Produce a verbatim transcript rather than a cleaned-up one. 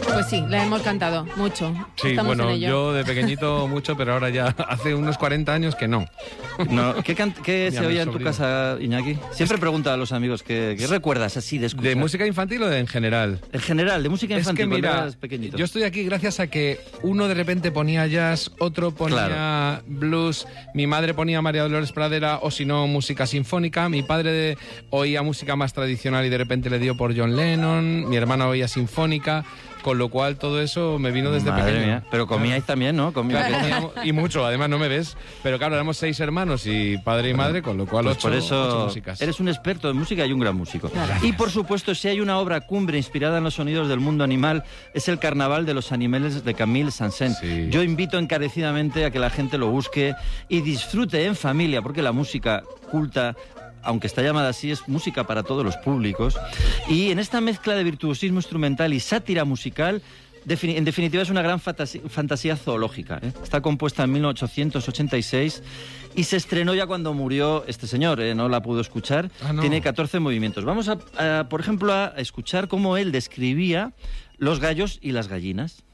Pues sí, la hemos cantado mucho. Sí, Estamos bueno, en ello. yo de pequeñito mucho, pero ahora ya hace unos cuarenta años que no. No, ¿Qué, can- qué Ni a se mi oía en tu sobrino. casa, Iñaki? Siempre pregunta a los amigos, ¿qué, qué recuerdas así de escuchar? ¿De música infantil o de en general? En general, de música Es infantil, que cuando mira, eras pequeñito. yo estoy aquí gracias a que uno de repente ponía jazz, otro ponía Claro. blues, mi madre ponía María Dolores Pradera o si no música sinfónica, mi padre de- oía música más tradicional y de repente le dio por John Lennon, mi hermana oía sinfónica, con lo cual todo eso me vino desde Madre pequeño. mía, pero comíais también, ¿no? Comíais. Claro, comíamos- y mucho, además no me ves, pero claro, éramos seis hermanos y padre y madre, con lo cual Pues ocho, por ocho eso músicas. eres un experto en música y un gran músico. Y por supuesto, si hay una obra cumbre inspirada en los sonidos del mundo animal, es el Carnaval de los Animales de Camille Saint-Saëns. Sí. Yo invito encarecidamente a que la gente lo busque y disfrute en familia, porque la música culta, aunque está llamada así, es música para todos los públicos. Y en esta mezcla de virtuosismo instrumental y sátira musical, defini- en definitiva es una gran fatasi- fantasía zoológica, ¿eh? Está compuesta en mil ochocientos ochenta y seis y se estrenó ya cuando murió este señor, ¿eh? No la pudo escuchar. Ah, no. Tiene catorce movimientos. Vamos, a, a, por ejemplo, a escuchar cómo él describía los gallos y las gallinas.